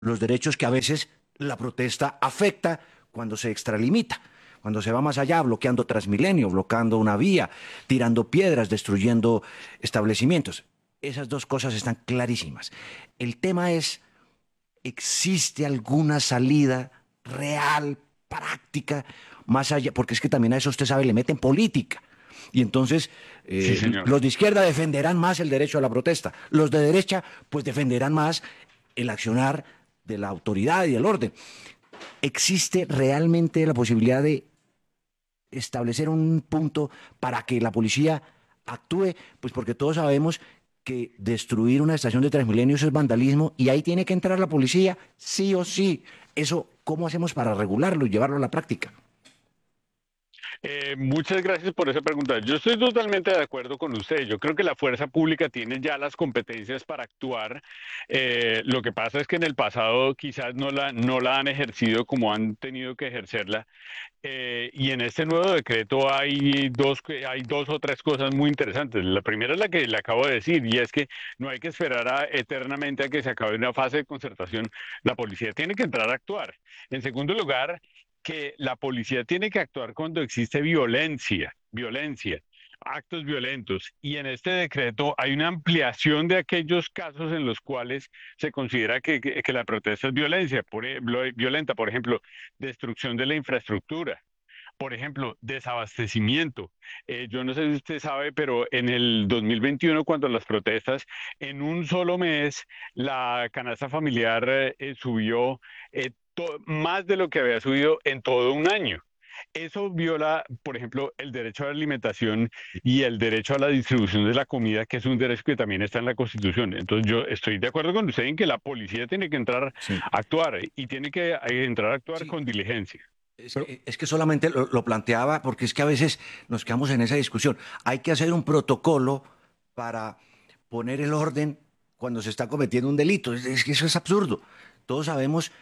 los derechos que a veces la protesta afecta cuando se extralimita, cuando se va más allá, bloqueando Transmilenio, bloqueando una vía, tirando piedras, destruyendo establecimientos. Esas dos cosas están clarísimas. El tema es, ¿existe alguna salida real, práctica, más allá? Porque es que también a eso usted sabe, le meten política. Y entonces Sí, señor. los de izquierda defenderán más el derecho a la protesta, los de derecha pues defenderán más el accionar de la autoridad y del orden. ¿Existe realmente la posibilidad de establecer un punto para que la policía actúe? Pues porque todos sabemos que destruir una estación de Transmilenio es vandalismo y ahí tiene que entrar la policía, sí o sí. Eso, ¿cómo hacemos para regularlo y llevarlo a la práctica? Muchas gracias por esa pregunta. Yo estoy totalmente de acuerdo con usted. Yo creo que la fuerza pública tiene ya las competencias para actuar. Lo que pasa es que en el pasado quizás no la han ejercido como han tenido que ejercerla. Y en este nuevo decreto hay dos o tres cosas muy interesantes. La primera es la que le acabo de decir, y es que no hay que esperar eternamente a que se acabe una fase de concertación. La policía tiene que entrar a actuar. En segundo lugar, que la policía tiene que actuar cuando existe violencia, actos violentos. Y en este decreto hay una ampliación de aquellos casos en los cuales se considera que la protesta es violenta. Por ejemplo, destrucción de la infraestructura. Por ejemplo, desabastecimiento. Yo no sé si usted sabe, pero en el 2021, cuando las protestas, en un solo mes, la canasta familiar subió más de lo que había subido en todo un año. Eso viola, por ejemplo, el derecho a la alimentación y el derecho a la distribución de la comida, que es un derecho que también está en la Constitución. Entonces, yo estoy de acuerdo con usted en que la policía tiene que entrar Sí, a actuar y tiene que entrar a actuar sí. con diligencia. Es es que solamente lo planteaba porque es que a veces nos quedamos en esa discusión. Hay que hacer un protocolo para poner el orden cuando se está cometiendo un delito. Es que eso es absurdo. Todos sabemos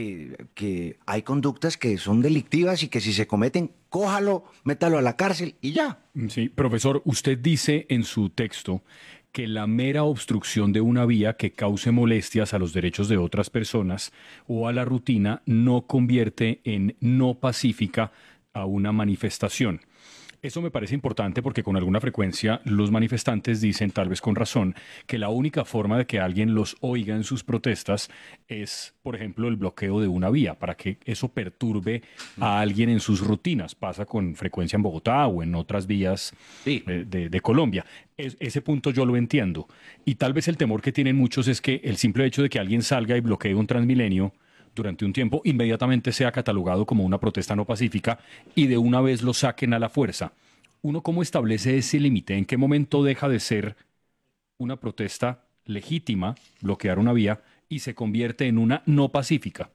que hay conductas que son delictivas y que si se cometen, cójalo, métalo a la cárcel y ya. Sí, profesor, usted dice en su texto que la mera obstrucción de una vía que cause molestias a los derechos de otras personas o a la rutina no convierte en no pacífica a una manifestación. Eso me parece importante porque con alguna frecuencia los manifestantes dicen, tal vez con razón, que la única forma de que alguien los oiga en sus protestas es, por ejemplo, el bloqueo de una vía, para que eso perturbe a alguien en sus rutinas. Pasa con frecuencia en Bogotá o en otras vías Sí, de Colombia. Ese punto yo lo entiendo. Y tal vez el temor que tienen muchos es que el simple hecho de que alguien salga y bloquee un Transmilenio durante un tiempo, inmediatamente sea catalogado como una protesta no pacífica y de una vez lo saquen a la fuerza. ¿Uno cómo establece ese límite? ¿En qué momento deja de ser una protesta legítima, bloquear una vía, y se convierte en una no pacífica?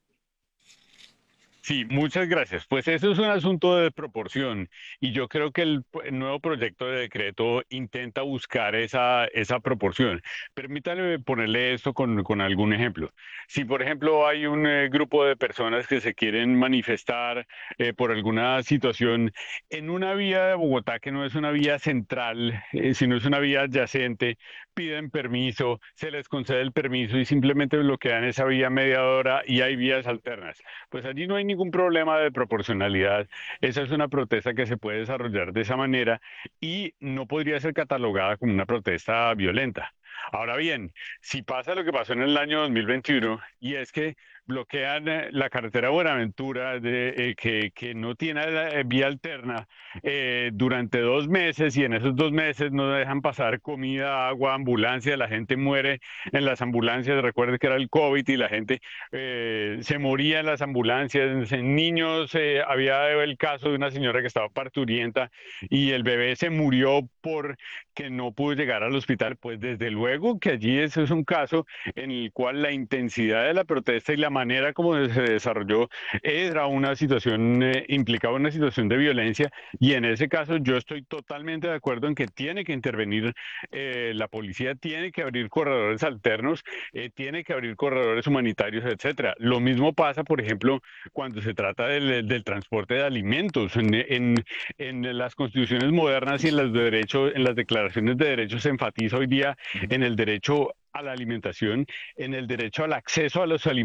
Sí, muchas gracias. Pues eso es un asunto de proporción y yo creo que el nuevo proyecto de decreto intenta buscar esa proporción. Permítame ponerle esto con algún ejemplo. Si, por ejemplo, hay un grupo de personas que se quieren manifestar por alguna situación en una vía de Bogotá que no es una vía central, sino es una vía adyacente, piden permiso, se les concede el permiso y simplemente bloquean esa vía media hora y hay vías alternas, pues allí no hay ningún problema de proporcionalidad. Esa es una protesta que se puede desarrollar de esa manera y no podría ser catalogada como una protesta violenta. Ahora bien, si pasa lo que pasó en el año 2021 y es que bloquean la carretera Buenaventura que no tiene vía alterna durante 2 meses y en esos 2 meses no dejan pasar comida, agua, ambulancia, la gente muere en las ambulancias, recuerde que era el COVID y la gente se moría en las ambulancias, en niños, había el caso de una señora que estaba parturienta y el bebé se murió por que no pudo llegar al hospital, pues desde luego que allí ese es un caso en el cual la intensidad de la protesta y la manera como se desarrolló era una situación, implicaba una situación de violencia y en ese caso yo estoy totalmente de acuerdo en que tiene que intervenir la policía, tiene que abrir corredores alternos, tiene que abrir corredores humanitarios, etcétera. Lo mismo pasa, por ejemplo, cuando se trata del transporte de alimentos. En las constituciones modernas y en las declaraciones de derechos se enfatiza hoy día en el derecho a la alimentación, en el derecho al acceso a los alimentos